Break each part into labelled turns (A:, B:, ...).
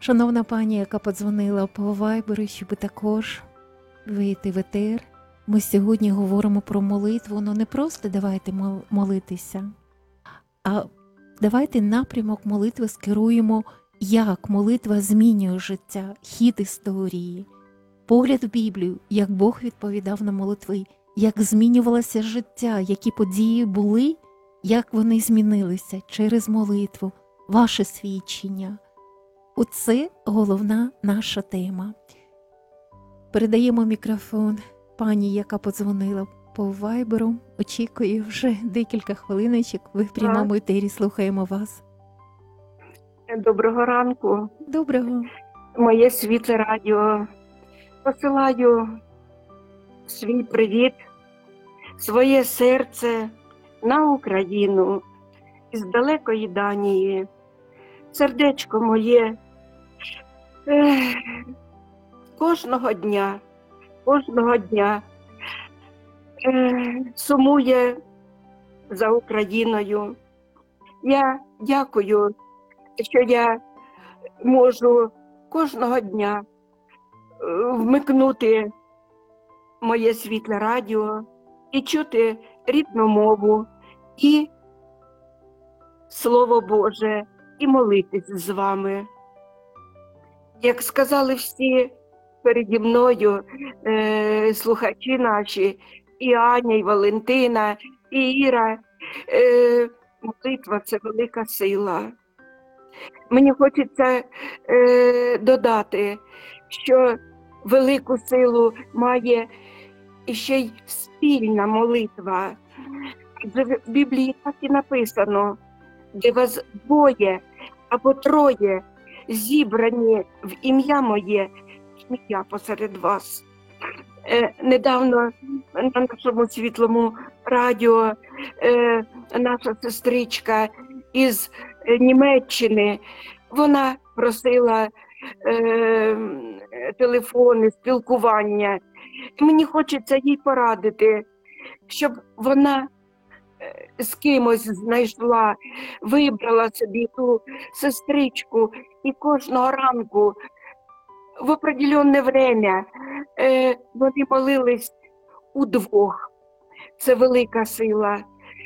A: Шановна пані, яка подзвонила по вайберу, щоб також вийти в етер, ми сьогодні говоримо про молитву, не просто давайте молитися, а давайте напрямок молитви скеруємо, як молитва змінює життя, хід історії, погляд в Біблію, як Бог відповідав на молитви, як змінювалося життя, які події були, як вони змінилися через молитву, ваше свідчення. Оце головна наша тема. Передаємо мікрофон пані, яка подзвонила по вайберу. Очікую вже декілька хвилиночок. Ви в прямому етері, слухаємо вас.
B: Доброго ранку.
A: Доброго.
B: Моє світле радіо. Посилаю свій привіт, своє серце на Україну із далекої Данії. Сердечко моє кожного дня сумує за Україною. Я дякую, що я можу кожного дня вмикнути моє світле радіо і чути рідну мову, і Слово Боже, і молитись з вами. Як сказали всі переді мною слухачі наші, і Аня, і Валентина, і Іра, молитва – це велика сила. Мені хочеться додати, що велику силу має ще й спільна молитва. Адже в Біблії так і написано, де вас двоє або троє зібрані в ім'я моє, я посеред вас. Недавно на нашому світлому радіо наша сестричка із Німеччини, вона просила телефони, спілкування. Мені хочеться їй порадити, щоб вона з кимось знайшла, вибрала собі ту сестричку і кожного ранку в определенне время вони молились удвох. Це велика сила.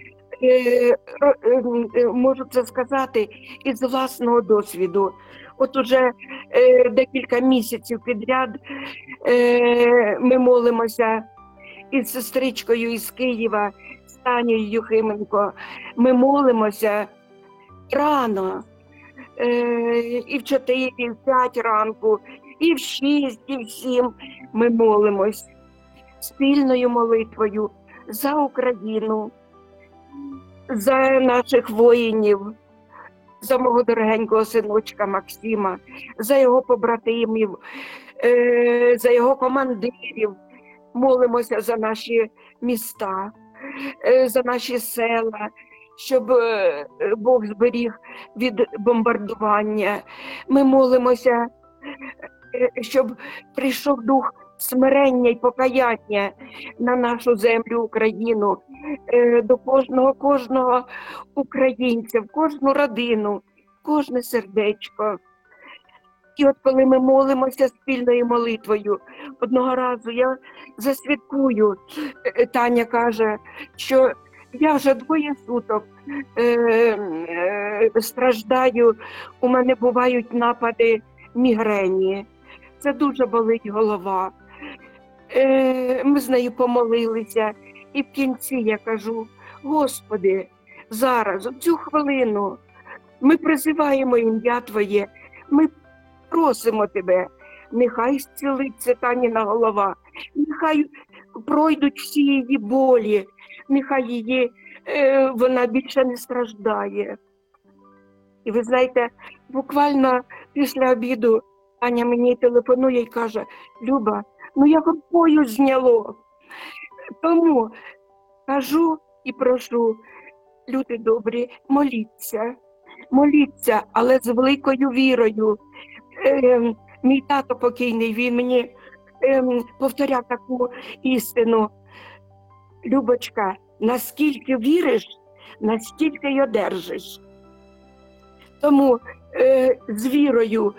B: Можу це сказати із власного досвіду. От уже декілька місяців підряд ми молимося із сестричкою із Києва, з Танією Юхименко. Ми молимося рано, і в 4, і в 5 ранку, і в 6, і в 7 ми молимось спільною молитвою за Україну, за наших воїнів, за мого дорогенького синочка Максима, за його побратимів, за його командирів. Молимося за наші міста, за наші села, щоб Бог зберіг від бомбардування. Ми молимося, щоб прийшов дух смирення і покаяння на нашу землю Україну, до кожного українця, в кожну родину, кожне сердечко. І от коли ми молимося спільною молитвою, одного разу я засвідкую, Таня каже, що я вже 2 суток страждаю, у мене бувають напади мігрені. Це дуже болить голова. Ми з нею помолилися, і в кінці я кажу: Господи, зараз, в цю хвилину, ми призиваємо ім'я Твоє, ми просимо Тебе, нехай зцілиться Таніна голова, нехай пройдуть всі її болі, нехай вона більше не страждає. І ви знаєте, буквально після обіду Аня мені телефонує і каже: Люба, як рукою зняло. Тому кажу і прошу, люди добрі, моліться, але з великою вірою. Мій тато покійний, він мені повторяв таку істину: Любочка, наскільки віриш, настільки й одержиш. Тому з вірою